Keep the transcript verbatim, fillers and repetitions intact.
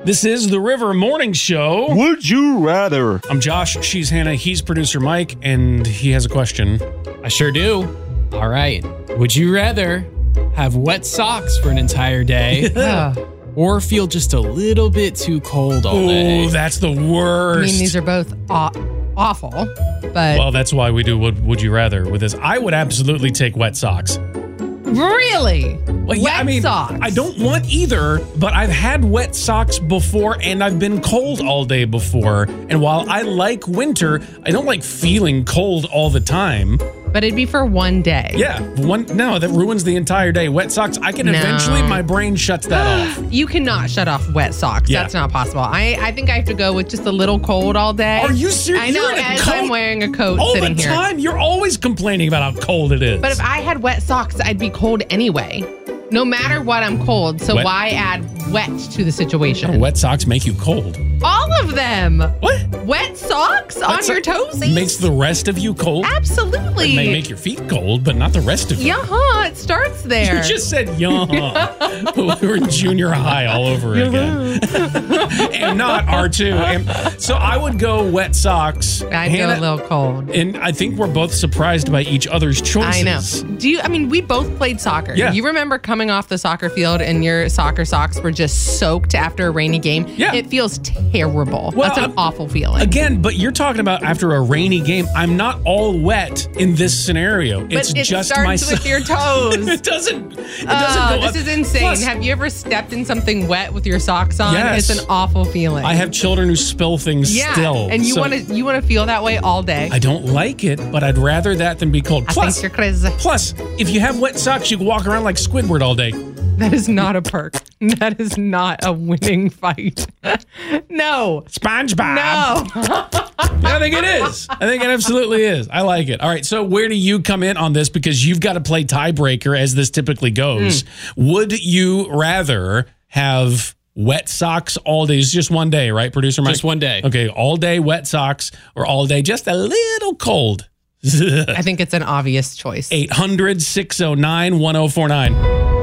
This is the River Morning Show. Would you rather? I'm Josh. She's Hannah. He's producer Mike, and he has a question. I sure do. All right. Would you rather have wet socks for an entire day or feel just a little bit too cold all day? Oh, that's the worst. I mean, these are both aw- awful, but Well, that's why we do Would, would You Rather with this. I would absolutely take wet socks. really, Well, wet yeah, I mean, socks. I don't want either, but I've had wet socks before and I've been cold all day before. And while I like winter, I don't like feeling cold all the time. But it'd be for one day. Yeah, one no, that ruins the entire day. Wet socks, I can No. eventually, my brain shuts that off. You cannot shut off wet socks. Yeah. That's not possible. I, I think I have to go with just a little cold all day. Are you serious? I know, You're in a as coat I'm wearing a coat all sitting the here. time? You're always complaining about how cold it is. But if I had wet socks, I'd be cold anyway. No matter what, I'm cold. So Wet- why add wet to the situation? Wet socks make you cold. All of them. What? Wet socks on Wet your so- toesies? Makes the rest of you cold? Absolutely. It may make your feet cold, but not the rest of you. Yeah, it starts there. You just said yawn. We were in junior high all over again. And not R two. And so I would go wet socks. I'd Hannah- go a little cold. And I think we're both surprised by each other's choices. I know. Do you, I mean, we both played soccer. Yeah. You remember coming off the soccer field and your soccer socks were just soaked after a rainy game? Yeah. It feels terrible. Well, That's an uh, awful feeling. Again, but you're talking about after a rainy game. I'm not all wet in this scenario. but It's it just starts my with so- your toes. It doesn't. It doesn't Oh, go this up. is insane. Plus, Have you ever stepped in something wet with your socks on? Yes. It's an awful feeling. I have children who spill things yeah. still. And you so want to you want to feel that way all day. I don't like it, but I'd rather that than be cold. I Plus, think you're crazy. plus, if you have wet socks, you can walk around like Squidward all day. That is not a perk. That is not a winning fight. No. SpongeBob. No. I think it is. I think it absolutely is. I like it. All right. So where do you come in on this? Because you've got to play tiebreaker as this typically goes. Mm. Would you rather have wet socks all day? It's just one day, right, producer Mike? Just one day. Okay. All day wet socks or all day just a little cold? I think it's an obvious choice. eight hundred, six oh nine, one oh four nine.